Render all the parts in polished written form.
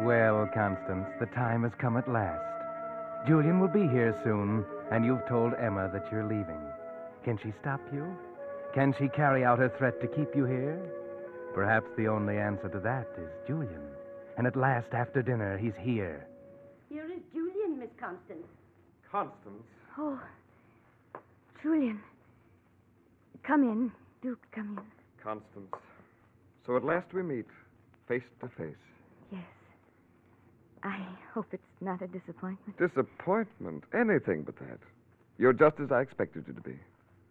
Well, Constance, the time has come at last. Julian will be here soon, and you've told Emma that you're leaving. Can she stop you? Can she carry out her threat to keep you here? Perhaps the only answer to that is Julian. And at last, after dinner, he's here. Here is Julian, Miss Constance. Constance? Oh, Julian. Come in. Do come in. Constance. So at last we meet, face to face. Yes. I hope it's not a disappointment. Disappointment? Anything but that. You're just as I expected you to be.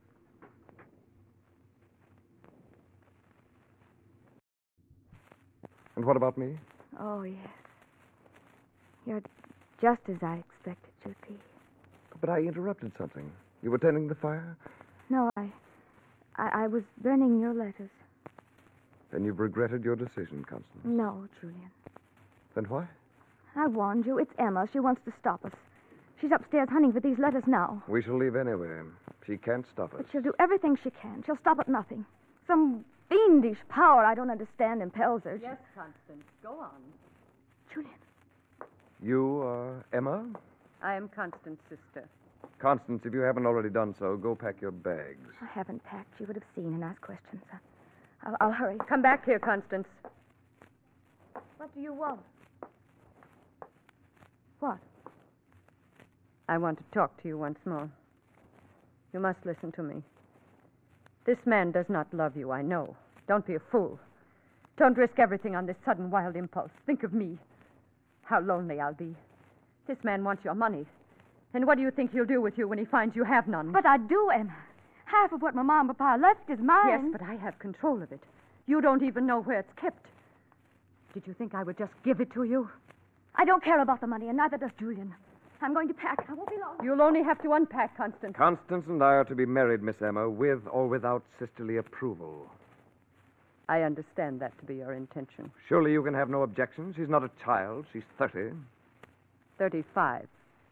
And what about me? Oh, yes. You're just as I expected you'd be. But I interrupted something. You were tending the fire? No, I was burning your letters. Then you've regretted your decision, Constance. No, Julian. Then why? I warned you. It's Emma. She wants to stop us. She's upstairs hunting for these letters now. We shall leave anyway. She can't stop us. But she'll do everything she can. She'll stop at nothing. Some fiendish power I don't understand impels her. Yes, Constance. Go on. Julian. You are Emma? I am Constance's sister. Constance, if you haven't already done so, go pack your bags. I haven't packed. You would have seen and asked questions. I'll hurry. Come back here, Constance. What do you want? What? I want to talk to you once more. You must listen to me. This man does not love you, I know. Don't be a fool. Don't risk everything on this sudden wild impulse. Think of me. How lonely I'll be. This man wants your money. And what do you think he'll do with you when he finds you have none? But I do, Emma. Half of what my mom and Papa left is mine. Yes, but I have control of it. You don't even know where it's kept. Did you think I would just give it to you? I don't care about the money, and neither does Julian. I'm going to pack. I won't be long. You'll only have to unpack, Constance. Constance and I are to be married, Miss Emma, with or without sisterly approval. I understand that to be your intention. Surely you can have no objection. She's not a child. She's 30. 35.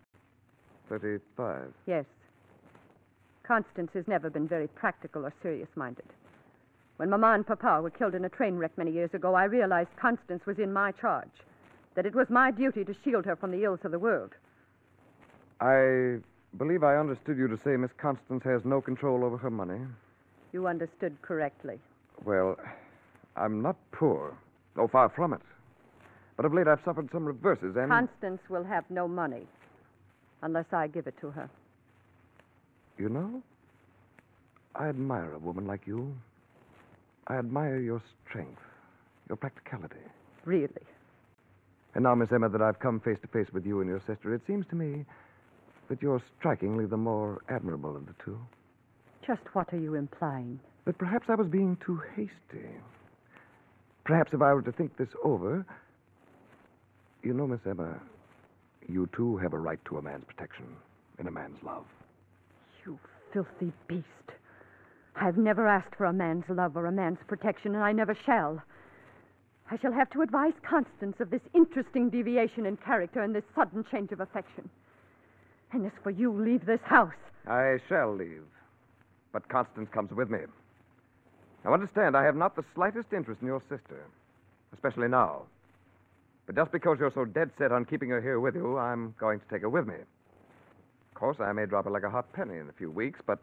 35. Yes. Constance has never been very practical or serious-minded. When Mama and Papa were killed in a train wreck many years ago, I realized Constance was in my charge, that it was my duty to shield her from the ills of the world. I believe I understood you to say Miss Constance has no control over her money. You understood correctly. Well, I'm not poor. Oh, far from it. But of late I've suffered some reverses, and... Constance will have no money unless I give it to her. You know, I admire a woman like you. I admire your strength, your practicality. Really? And now, Miss Emma, that I've come face to face with you and your sister, it seems to me that you're strikingly the more admirable of the two. Just what are you implying? That perhaps I was being too hasty. Perhaps if I were to think this over... You know, Miss Emma, you too have a right to a man's protection and a man's love. You filthy beast. I've never asked for a man's love or a man's protection, and I never shall. I shall have to advise Constance of this interesting deviation in character and this sudden change of affection. And as for you, leave this house. I shall leave. But Constance comes with me. Now, understand, I have not the slightest interest in your sister, especially now. But just because you're so dead set on keeping her here with you, I'm going to take her with me. Of course, I may drop her like a hot penny in a few weeks, but...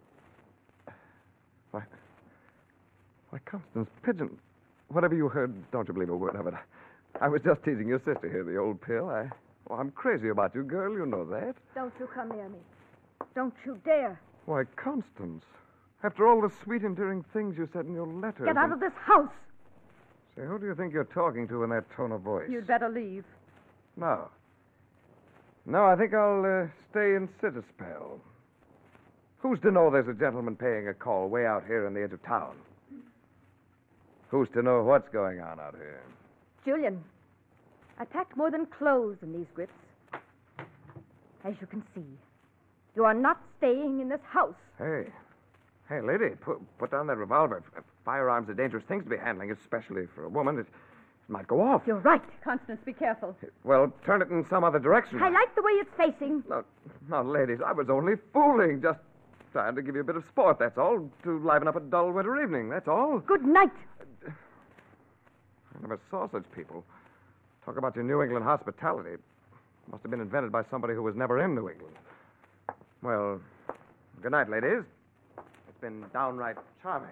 Why, Constance, Pigeon, whatever you heard, don't you believe a word of it. I was just teasing your sister here, the old pill. I'm crazy about you, girl. You know that. Don't you come near me. Don't you dare. Why, Constance, after all the sweet, endearing things you said in your letters... Get out of this house. Say, who do you think you're talking to in that tone of voice? You'd better leave. No. No, I think I'll stay and sit a spell. Who's to know there's a gentleman paying a call way out here on the edge of town? Who's to know what's going on out here? Julian, I packed more than clothes in these grips. As you can see, you are not staying in this house. Hey, lady, put down that revolver. Firearms are dangerous things to be handling, especially for a woman. It might go off. You're right. Constance, be careful. Well, turn it in some other direction. I like the way it's facing. No, ladies, I was only fooling. Just trying to give you a bit of sport, that's all. To liven up a dull winter evening, that's all. Good night. I never saw such people. Talk about your New England hospitality. Must have been invented by somebody who was never in New England. Well, good night, ladies. It's been downright charming.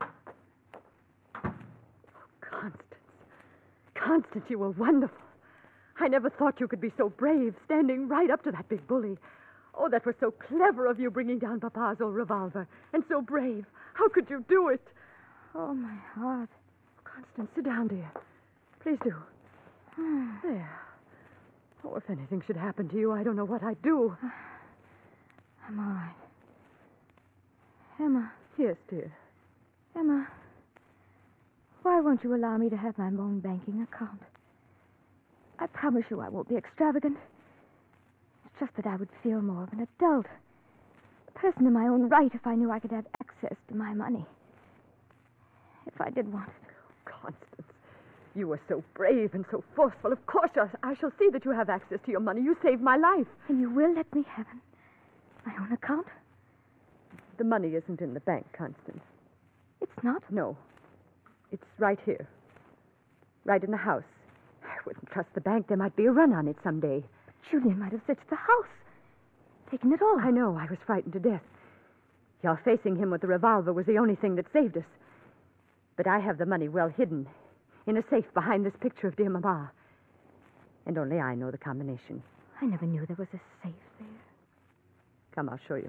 Constance. Constance, you were wonderful. I never thought you could be so brave, standing right up to that big bully. Oh, that was so clever of you, bringing down Papa's old revolver. And so brave. How could you do it? Oh, my heart. Constance, sit down, dear. Please do. There. Oh, if anything should happen to you, I don't know what I'd do. I'm all right. Emma. Yes, dear. Emma, why won't you allow me to have my own banking account? I promise you I won't be extravagant. It's just that I would feel more of an adult. A person in my own right if I knew I could have access to my money. If I did want it. Constance, you were so brave and so forceful. Of course, I shall see that you have access to your money. You saved my life. And you will let me have my own account? The money isn't in the bank, Constance. It's not? No. It's right here. Right in the house. I wouldn't trust the bank. There might be a run on it someday. But Julian might have searched the house. Taken it all. I know. I was frightened to death. Your facing him with the revolver was the only thing that saved us. But I have the money well hidden in a safe behind this picture of dear Mama. And only I know the combination. I never knew there was a safe there. Come, I'll show you.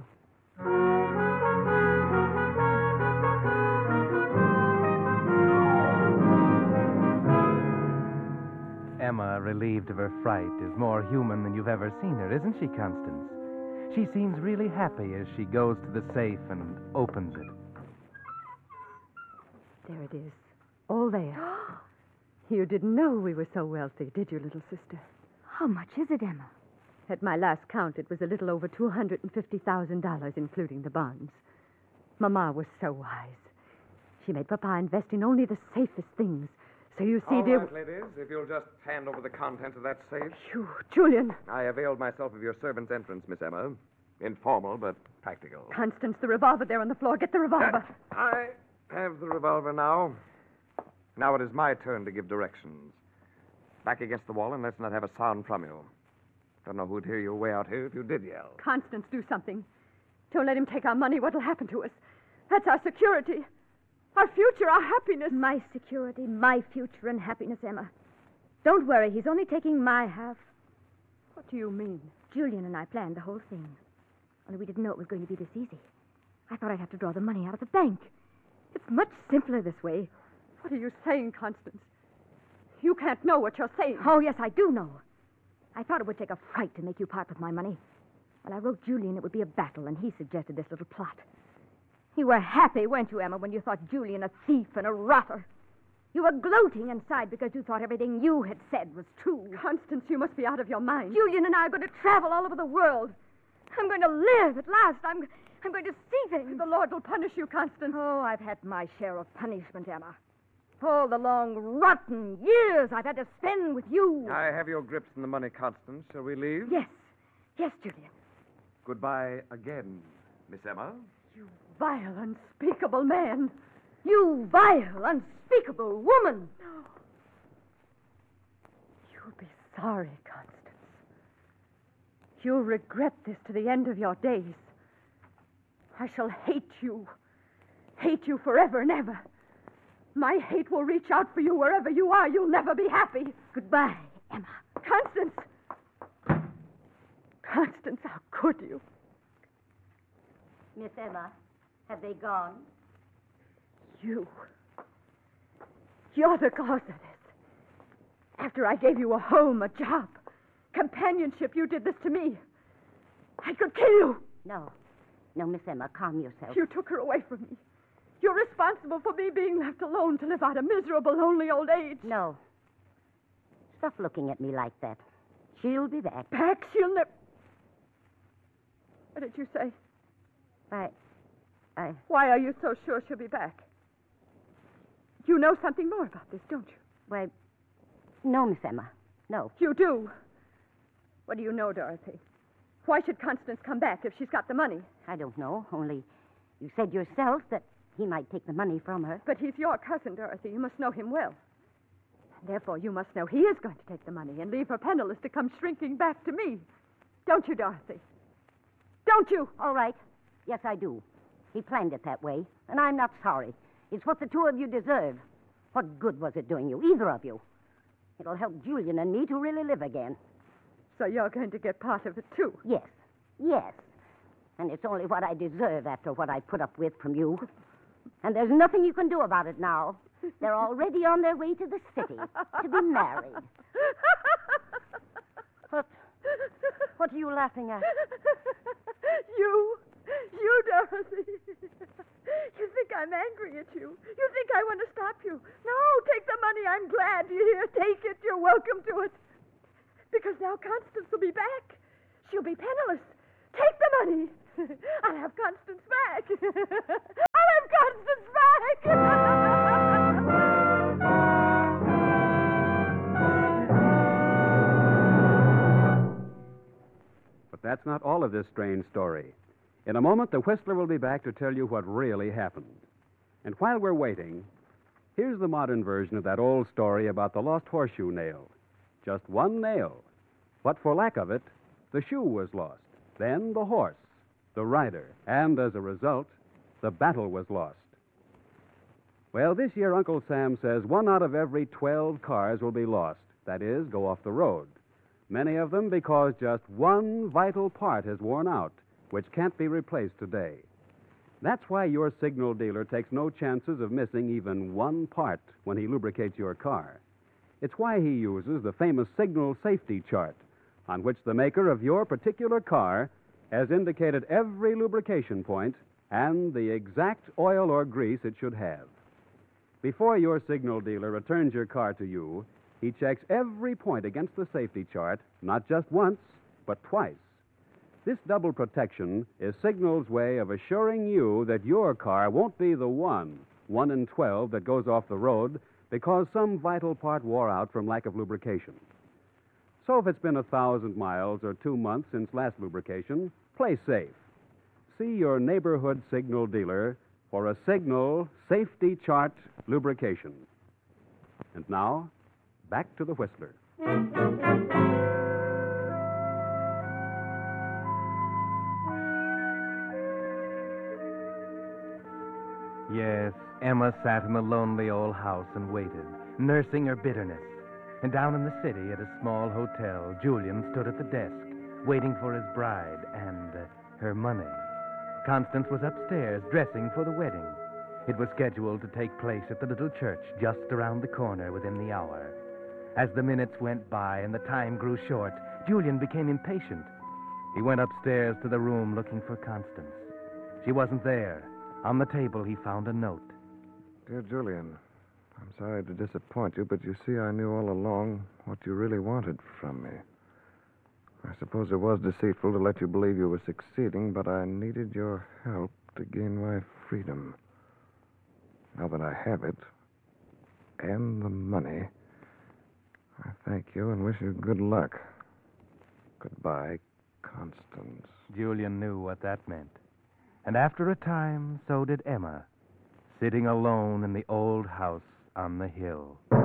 Emma, relieved of her fright, is more human than you've ever seen her, isn't she, Constance? She seems really happy as she goes to the safe and opens it. There it is. All there. You didn't know we were so wealthy, did you, little sister? How much is it, Emma? At my last count, it was a little over $250,000, including the bonds. Mama was so wise. She made Papa invest in only the safest things. So you see, All dear... right, ladies, if you'll just hand over the contents of that safe. Phew, Julian. I availed myself of your servant's entrance, Miss Emma. Informal, but practical. Constance, the revolver there on the floor. Get the revolver. I have the revolver now. Now it is my turn to give directions. Back against the wall and let's not have a sound from you. Don't know who'd hear you way out here if you did yell. Constance, do something. Don't let him take our money. What'll happen to us? That's our security. Our future, our happiness. My security, my future and happiness, Emma. Don't worry, he's only taking my half. What do you mean? Julian and I planned the whole thing. Only we didn't know it was going to be this easy. I thought I'd have to draw the money out of the bank. It's much simpler this way. What are you saying, Constance? You can't know what you're saying. Oh, yes, I do know. I thought it would take a fright to make you part with my money. Well, I wrote Julian it would be a battle, and he suggested this little plot. You were happy, weren't you, Emma, when you thought Julian a thief and a rotter? You were gloating inside because you thought everything you had said was true. Constance, you must be out of your mind. Julian and I are going to travel all over the world. I'm going to live at last. I'm going to see things. The Lord will punish you, Constance. Oh, I've had my share of punishment, Emma. All the long, rotten years I've had to spend with you. I have your grips in the money, Constance. Shall we leave? Yes. Yes, Julian. Goodbye again, Miss Emma. You vile, unspeakable man. You vile, unspeakable woman. You'll be sorry, Constance. You'll regret this to the end of your days. I shall hate you. Hate you forever and ever. My hate will reach out for you wherever you are. You'll never be happy. Goodbye, Emma. Constance! Constance, how could you? Miss Emma, have they gone? You're the cause of this. After I gave you a home, a job, companionship, you did this to me. I could kill you. No. No, Miss Emma, calm yourself. You took her away from me. You're responsible for me being left alone to live out a miserable, lonely old age. No. Stop looking at me like that. She'll be back. Back? She'll never... What did you say? Why are you so sure she'll be back? You know something more about this, don't you? Why, no, Miss Emma. No. You do. What do you know, Dorothy? Why should Constance come back if she's got the money? I don't know. Only you said yourself that he might take the money from her. But he's your cousin, Dorothy. You must know him well. Therefore, you must know he is going to take the money and leave her penniless to come shrinking back to me. Don't you, Dorothy? Don't you? All right. Yes, I do. He planned it that way, and I'm not sorry. It's what the two of you deserve. What good was it doing you, either of you? It'll help Julian and me to really live again. So you're going to get part of it, too? Yes. Yes. And it's only what I deserve after what I put up with from you. And there's nothing you can do about it now. They're already on their way to the city to be married. What are you laughing at? You, Dorothy. You think I'm angry at you. You think I want to stop you. No, take the money. I'm glad you're here. Take it. You're welcome to it. Because now Constance will be back. She'll be penniless. Take the money. I'll have Constance back. I'll have Constance back. But that's not all of this strange story. In a moment, the Whistler will be back to tell you what really happened. And while we're waiting, here's the modern version of that old story about the lost horseshoe nail. Just one nail. But for lack of it, the shoe was lost. Then the horse, the rider, and as a result, the battle was lost. Well, this year, Uncle Sam says 1 out of every 12 cars will be lost. That is, go off the road. Many of them because just one vital part has worn out, which can't be replaced today. That's why your signal dealer takes no chances of missing even one part when he lubricates your car. It's why he uses the famous signal safety chart, on which the maker of your particular car has indicated every lubrication point and the exact oil or grease it should have. Before your signal dealer returns your car to you, he checks every point against the safety chart, not just once, but twice. This double protection is Signal's way of assuring you that your car won't be the one in 12 that goes off the road because some vital part wore out from lack of lubrication. So if it's been 1,000 miles or 2 months since last lubrication, play safe. See your neighborhood Signal dealer for a Signal safety chart lubrication. And now, back to the Whistler. Yes, Emma sat in the lonely old house and waited, nursing her bitterness. And down in the city at a small hotel, Julian stood at the desk, waiting for his bride and her money. Constance was upstairs, dressing for the wedding. It was scheduled to take place at the little church just around the corner within the hour. As the minutes went by and the time grew short, Julian became impatient. He went upstairs to the room looking for Constance. She wasn't there. On the table, he found a note. Dear Julian, I'm sorry to disappoint you, but you see, I knew all along what you really wanted from me. I suppose it was deceitful to let you believe you were succeeding, but I needed your help to gain my freedom. Now that I have it, and the money, I thank you and wish you good luck. Goodbye, Constance. Julian knew what that meant. And after a time, so did Emma, sitting alone in the old house on the hill.